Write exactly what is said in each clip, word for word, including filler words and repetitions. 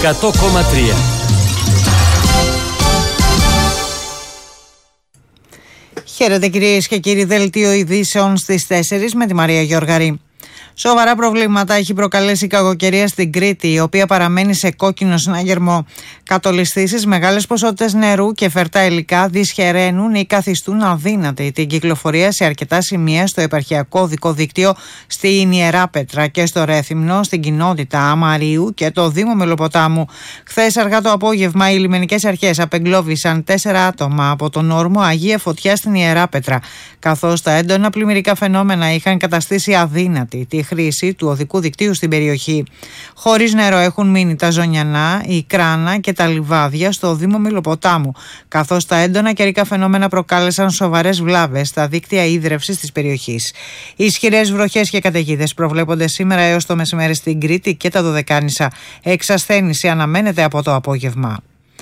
εκατό κόμμα τρία. Χαίρετε κυρίες και κύριοι, δελτίο ειδήσεων στις τέσσερις με τη Μαρία Γιώργαρη. Σοβαρά προβλήματα έχει προκαλέσει η κακοκαιρία στην Κρήτη, η οποία παραμένει σε κόκκινο συναγερμό. Κατολισθήσεις, μεγάλες ποσότητες νερού και φερτά υλικά δυσχεραίνουν ή καθιστούν αδύνατη την κυκλοφορία σε αρκετά σημεία στο επαρχιακό οδικό δίκτυο στην Ιεράπετρα και στο Ρέθυμνο, στην κοινότητα Αμαρίου και το Δήμο Μελοποτάμου. Χθες αργά το απόγευμα, οι λιμενικές αρχές απεγκλώβησαν τέσσερα άτομα από τον όρμο Αγία Φωτιά στην Ιεράπετρα, καθώς τα έντονα πλημμυρικά φαινόμενα είχαν καταστήσει αδύνατη τη χρήση του οδικού δικτύου στην περιοχή. Χωρίς νερό έχουν μείνει τα Ζωνιανά, η Κράνα και τα Λιβάδια στο Δήμο Μελοποτάμου, καθώς τα έντονα καιρικά φαινόμενα προκάλεσαν σοβαρές βλάβες στα δίκτυα ίδρευσης της περιοχής. Οι ισχυρές βροχές και καταιγίδες προβλέπονται σήμερα έως το μεσημέρι στην Κρήτη και τα Δωδεκάνησα. Εξασθένηση αναμένεται από το απόγευμα.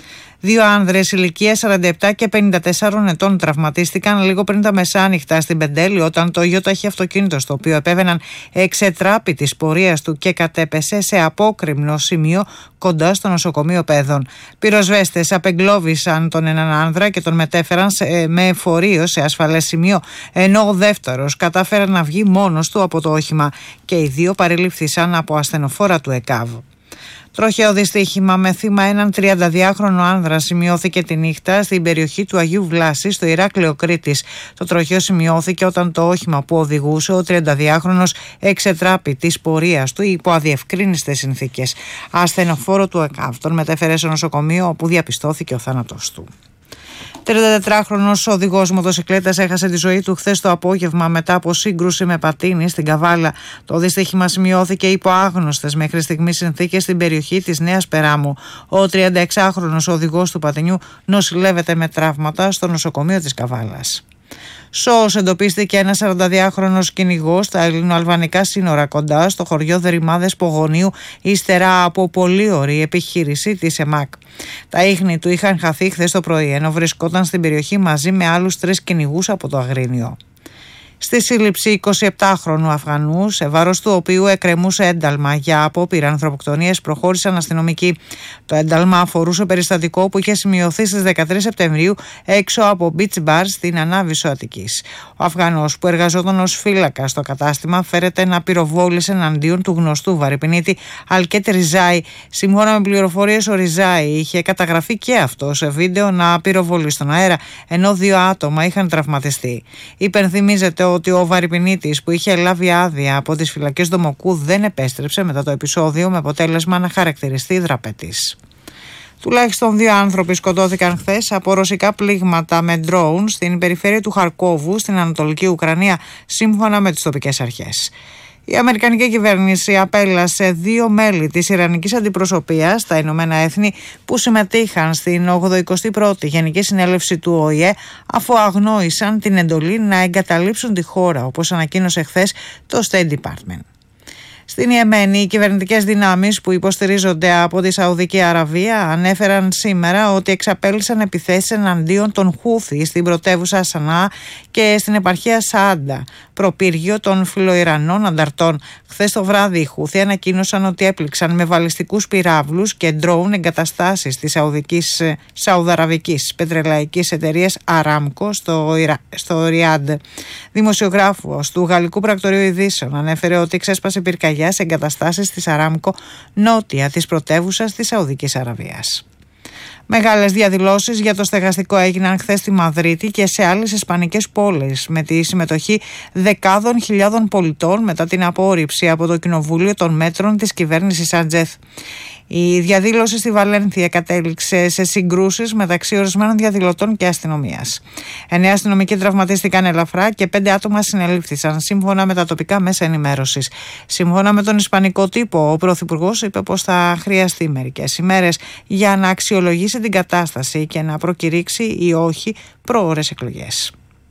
Δύο άνδρες ηλικίας σαράντα επτά και πενήντα τεσσάρων ετών τραυματίστηκαν λίγο πριν τα μεσάνυχτα στην Πεντέλη, όταν το ΙΟΤΑΧΗ αυτοκίνητο στο οποίο επέβαιναν εξετράπη της πορείας του και κατέπεσε σε απόκρημνο σημείο κοντά στο νοσοκομείο Πέδων. Πυροσβέστες απεγκλώβησαν τον έναν άνδρα και τον μετέφεραν σε, με φορείο σε ασφαλές σημείο, ενώ ο δεύτερος κατάφερε να βγει μόνος του από το όχημα και οι δύο παρελήφθησαν από ασθενοφόρα του ΕΚΑΒ. Τροχαίο δυστύχημα με θύμα έναν τριανταδυάχρονο άνδρα σημειώθηκε τη νύχτα στην περιοχή του Αγίου Βλάση στο Ηράκλειο Κρήτης. Το τροχαίο σημειώθηκε όταν το όχημα που οδηγούσε ο τριανταδυάχρονος εξετράπη της πορείας του υπό αδιευκρίνιστες συνθήκες. Ασθενοφόρο του ΕΚΑΒ τον μετέφερε στο νοσοκομείο, όπου διαπιστώθηκε ο θάνατος του. τριαντατετράχρονος οδηγός μοτοσικλέτας έχασε τη ζωή του χθες το απόγευμα μετά από σύγκρουση με πατίνι στην Καβάλα. Το δυστύχημα σημειώθηκε υπό άγνωστες μέχρι στιγμής συνθήκες στην περιοχή της Νέας Περάμου. Ο τριανταεξάχρονος οδηγός του πατινιού νοσηλεύεται με τραύματα στο νοσοκομείο της Καβάλας. Σώος εντοπίστηκε ένας σαρανταδυάχρονος κυνηγός στα ελληνοαλβανικά σύνορα κοντά στο χωριό Δρυμάδες Πογονίου, ύστερα από πολύωρη επιχείρηση της ΕΜΑΚ. Τα ίχνη του είχαν χαθεί χθες το πρωί, ενώ βρισκόταν στην περιοχή μαζί με άλλους τρεις κυνηγούς από το Αγρίνιο. Στη σύλληψη εικοσιεπτάχρονου Αφγανού, σε βάρος του οποίου εκκρεμούσε ένταλμα για απόπειρα ανθρωποκτονίας, προχώρησαν αστυνομικοί. Το ένταλμα αφορούσε περιστατικό που είχε σημειωθεί στις δεκατρείς Σεπτεμβρίου έξω από beach bar στην Ανάβησο Αττικής. Ο Αφγανός, που εργαζόταν ως φύλακα στο κατάστημα, φέρεται να πυροβόλησε εναντίον του γνωστού βαρυπινίτη Αλκέτ Ριζάη. Σύμφωνα με πληροφορίες, ο Ριζάη είχε καταγραφεί και αυτό σε βίντεο να πυροβολεί στον αέρα, ενώ δύο άτομα είχαν τραυματιστεί. Υπενθυμίζεται ότι ο βαρυπινίτης, που είχε λάβει άδεια από τις φυλακές Δομοκού, δεν επέστρεψε μετά το επεισόδιο, με αποτέλεσμα να χαρακτηριστεί δραπετής. Τουλάχιστον δύο άνθρωποι σκοτώθηκαν χθες από ρωσικά πλήγματα με ντρόουν στην περιφέρεια του Χαρκόβου στην Ανατολική Ουκρανία, σύμφωνα με τις τοπικές αρχές. Η Αμερικανική κυβέρνηση απέλασε δύο μέλη της Ιρανικής Αντιπροσωπείας στα Ηνωμένα Έθνη που συμμετείχαν στην ογδοηκοστή πρώτη Γενική Συνέλευση του ΟΗΕ, αφού αγνόησαν την εντολή να εγκαταλείψουν τη χώρα, όπως ανακοίνωσε χθες το State Department. Στην Ιεμένη, οι κυβερνητικές δυνάμεις που υποστηρίζονται από τη Σαουδική Αραβία ανέφεραν σήμερα ότι εξαπέλυσαν επιθέσεις εναντίον των Χούθι στην πρωτεύουσα Σανά και στην επαρχία Σαάντα, προπύργιο των φιλοϊρανών ανταρτών. Χθες το βράδυ, οι Χούθι ανακοίνωσαν ότι έπληξαν με βαλιστικούς πυράβλους και ντρόουν εγκαταστάσεις της Σαουδικής, Σαουδαραβικής πετρελαϊκής εταιρείας Αράμκο στο, Ιρα, στο Ριάντ. Δημοσιογράφος του Γαλλικού Πρακτορείου Ειδήσεων ανέφερε ότι ξέσπασε πυρκαγιά σε εγκαταστάσεις της Αράμκο νότια της πρωτεύουσας της Σαουδικής Αραβίας. Μεγάλες διαδηλώσεις για το στεγαστικό έγιναν χθες στη Μαδρίτη και σε άλλες ισπανικές πόλεις, με τη συμμετοχή δεκάδων χιλιάδων πολιτών μετά την απόρριψη από το Κοινοβούλιο των μέτρων της κυβέρνησης Σάντζεθ. Η διαδήλωση στη Βαλένθια κατέληξε σε συγκρούσεις μεταξύ ορισμένων διαδηλωτών και αστυνομίας. Εννέα αστυνομικοί τραυματίστηκαν ελαφρά και πέντε άτομα συνελήφθησαν, σύμφωνα με τα τοπικά μέσα ενημέρωσης. Σύμφωνα με τον ισπανικό τύπο, ο Πρωθυπουργός είπε πως θα χρειαστεί μερικές ημέρες για να αξιολογήσει την κατάσταση και να προκηρύξει ή όχι προώρες εκλογές.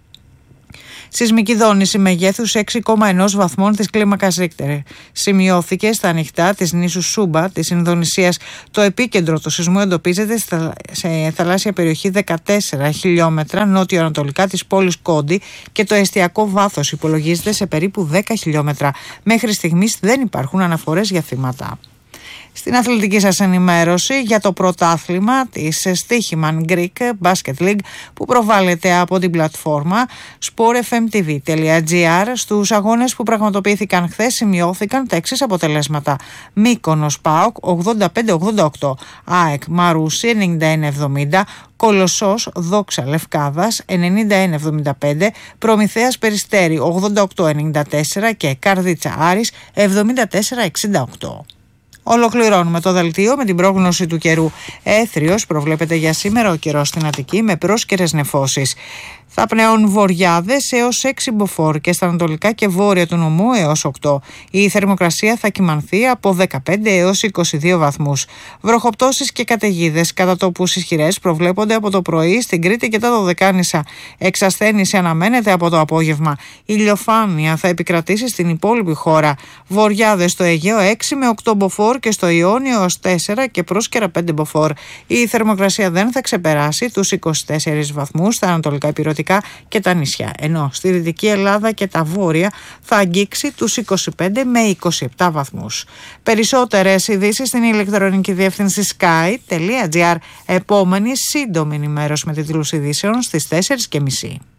Σεισμική δόνηση μεγέθους έξι κόμμα ένα βαθμών της κλίμακας Ρίκτερ σημειώθηκε στα ανοιχτά της νήσου Σούμπα της Ινδονησίας. Το επίκεντρο του σεισμού εντοπίζεται σε θαλάσσια περιοχή δεκατέσσερα χιλιόμετρα νότιο-ανατολικά της πόλης Κόντι και το εστιακό βάθος υπολογίζεται σε περίπου δέκα χιλιόμετρα. Μέχρι στιγμής δεν υπάρχουν αναφορές για θύματα. Στην αθλητική σας ενημέρωση για το πρωτάθλημα της Stoichman Greek Basket League που προβάλλεται από την πλατφόρμα σπορ εφ εμ τι βι τελεία τζι άρ, στους αγώνες που πραγματοποιήθηκαν χθες σημειώθηκαν τα εξής αποτελέσματα: Μύκονος ΠΑΟΚ ογδόντα πέντε ογδόντα οκτώ, ΑΕΚ Μαρούσι ενενήντα ένα εβδομήντα, Κολοσσός Δόξα Λευκάδας ενενήντα ένα εβδομήντα πέντε, Προμηθέας Περιστέρι ογδόντα οκτώ ενενήντα τέσσερα και Καρδίτσα Άρης εβδομήντα τέσσερα εξήντα οκτώ. Ολοκληρώνουμε το δελτίο με την πρόγνωση του καιρού. Έθριος προβλέπεται για σήμερα ο καιρός στην Αττική με πρόσκαιρες νεφώσεις. Θα πνέουν βοριάδες έως έξι μποφόρ και στα ανατολικά και βόρεια του νομού έως οκτώ. Η θερμοκρασία θα κυμανθεί από δεκαπέντε έως είκοσι δύο βαθμούς. Βροχοπτώσεις και καταιγίδες κατά τόπους ισχυρές προβλέπονται από το πρωί στην Κρήτη και τα Δωδεκάνησα. Εξασθένηση αναμένεται από το απόγευμα. Ηλιοφάνεια θα επικρατήσει στην υπόλοιπη χώρα. Βοριάδες στο Αιγαίο έξι με οκτώ μποφόρ και στο Ιόνιο έως τέσσερα και πρόσκαιρα πέντε μποφόρ. Η θερμοκρασία δεν θα ξεπεράσει τους είκοσι τέσσερις βαθμούς στα ανατολικά υπηρετικά και τα νησιά, ενώ στη Δυτική Ελλάδα και τα βόρεια θα αγγίξει τους είκοσι πέντε με είκοσι επτά βαθμούς. Περισσότερες ειδήσεις στην ηλεκτρονική διεύθυνση sky τελεία τζι άρ. Επόμενη σύντομη ενημέρωση με τίτλους ειδήσεων στις τέσσερις και μισή.